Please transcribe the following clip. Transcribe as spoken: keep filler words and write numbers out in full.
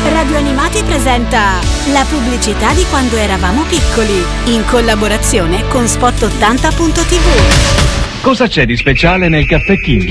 Radio Animati presenta la pubblicità di quando eravamo piccoli, in collaborazione con Spot ottanta punto tivù. Cosa c'è di speciale nel caffè King?